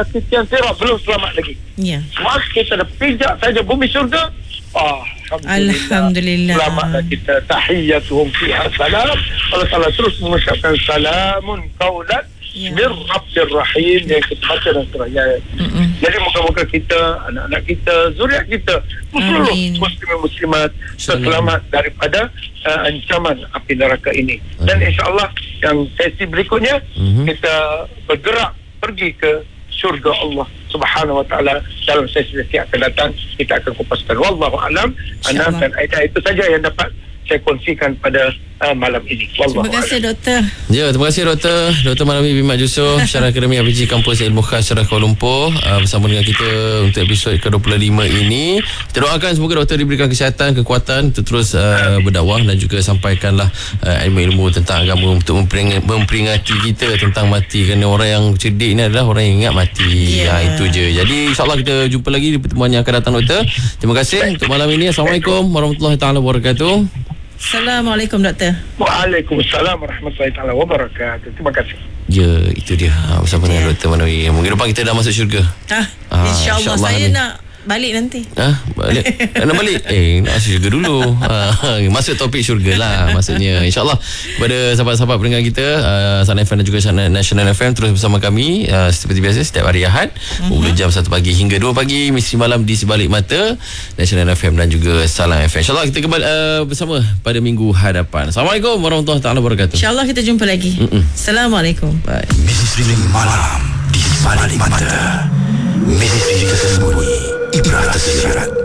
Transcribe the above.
kaki tiang sirap belum selamat lagi. Ya. Mas kita dah pijak saja bumi syurga. Alhamdulillah. Selamatlah kita. Tahiyyatuhum fiha salam. Allah Ta'ala terus mengucapkan salamun qaulan min Rabbir Rahim yang kita baca dalam surah Yasin. Jadi moga-moga kita, anak-anak kita, zuriat kita, seluruh muslimin muslimat selamat daripada ancaman api neraka ini. Dan insya-Allah yang sesi berikutnya kita bergerak pergi ke syurga Allah Subhanahu wa taala dalam sesi-sesi akan datang. Kita akan kupaskan wallahu alam. Anak dan Aida itu saja yang dapat saya kongsikan pada malam ini. Terima kasih doktor. Ya, terima kasih doktor. Dr. Malami Bimat Jusof, Syarah Akademi APG Kampus Ilmu Khas Syarah Kuala Lumpur, bersama dengan kita untuk episod ke-25 ini. Kita doakan semoga doktor diberikan kesihatan, kekuatan untuk terus berdakwah dan juga sampaikanlah ilmu-ilmu tentang agama untuk memperingati kita tentang mati, kerana orang yang cerdik ini adalah orang yang ingat mati. Itu je. Jadi insyaAllah kita jumpa lagi di pertemuan yang akan datang doktor. Terima kasih untuk malam ini. Assalamualaikum warahmatullahi taala wabarakatuh. Assalamualaikum doktor. Waalaikumsalam warahmatullahi taala wabarakatuh. Terima kasih. Ya, itu dia bersama dengan Dr. Manawi. Mungkin depan kita dah masuk syurga. InsyaAllah saya nak balik nanti. Balik? Nak balik? Nak masuk syurga dulu. Masuk topik syurga lah maksudnya. InsyaAllah kepada sahabat-sahabat pendengar kita, Sana FM dan juga National FM terus bersama kami seperti biasa setiap hari Ahad mulai jam 1 pagi hingga 2 pagi, misteri malam di sebalik mata, National FM dan juga Salam FM. InsyaAllah kita kembali bersama pada minggu hadapan. Assalamualaikum warahmatullahi wabarakatuh. InsyaAllah kita jumpa lagi. Assalamualaikum. Bye. Misteri malam di sebalik mata, misteri tersembunyi, ibrah tersyarat.